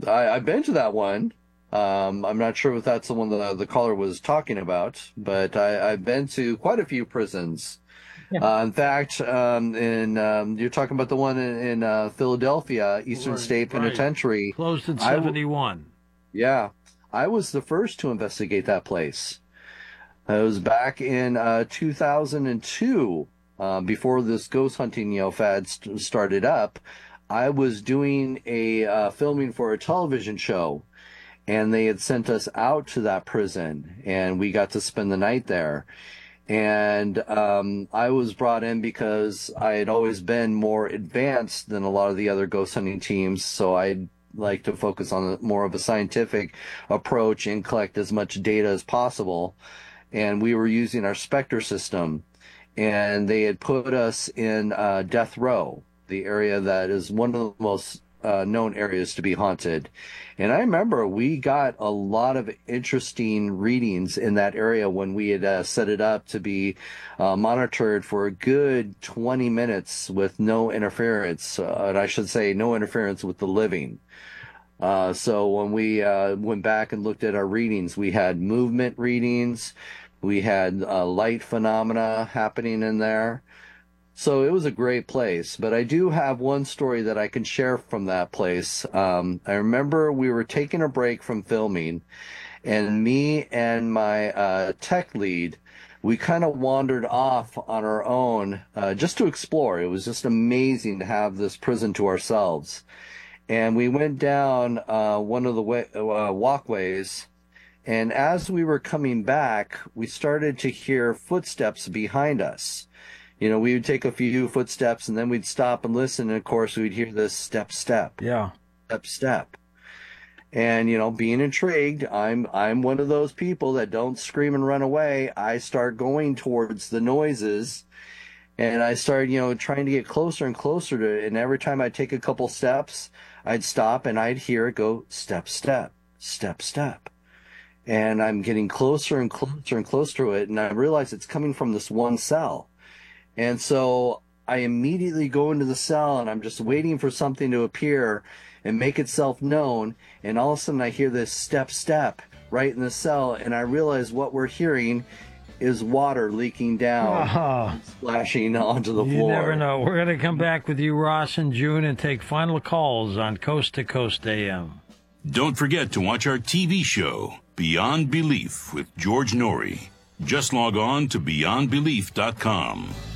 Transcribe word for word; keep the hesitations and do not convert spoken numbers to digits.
I, I've been to that one. Um, I'm not sure if that's the one that the caller was talking about, but I, I've been to quite a few prisons. Yeah. Uh, in fact, um, in um, you're talking about the one in, in uh, Philadelphia, Eastern Right, State right. Penitentiary. Closed in I w- seventy-one. yeah, I was the first to investigate that place. It was back in uh, two thousand two, uh, before this ghost hunting, you know, fad st- started up. I was doing a uh, filming for a television show, and they had sent us out to that prison, and we got to spend the night there. And um, I was brought in because I had always been more advanced than a lot of the other ghost hunting teams, so I'd like to focus on a, more of a scientific approach and collect as much data as possible. And we were using our Spectre system, and they had put us in uh, Death Row, the area that is one of the most uh, known areas to be haunted. And I remember we got a lot of interesting readings in that area when we had uh, set it up to be uh, monitored for a good twenty minutes with no interference, uh, and I should say no interference with the living. Uh, so when we uh, went back and looked at our readings, we had movement readings, we had uh, light phenomena happening in there. So it was a great place, but I do have one story that I can share from that place. Um, I remember we were taking a break from filming, and me and my uh, tech lead, we kind of wandered off on our own uh, just to explore. It was just amazing to have this prison to ourselves. And we went down uh, one of the way, uh, walkways, and as we were coming back, we started to hear footsteps behind us. You know, we would take a few footsteps and then we'd stop and listen. And of course, we'd hear this step, step, Yeah. step, step. And, you know, being intrigued, I'm, I'm one of those people that don't scream and run away. I start going towards the noises, and I started, you know, trying to get closer and closer to it. And every time I'd take a couple steps, I'd stop and I'd hear it go step, step, step, step. And I'm getting closer and closer and closer to it. And I realize it's coming from this one cell. And so I immediately go into the cell, and I'm just waiting for something to appear and make itself known. And all of a sudden I hear this step, step right in the cell. And I realize what we're hearing is water leaking down, Oh, splashing onto the you floor. never know. We're going to come back with you, Ross, in June and take final calls on Coast to Coast A M. Don't forget to watch our T V show, Beyond Belief, with George Norrie. Just log on to beyond belief dot com.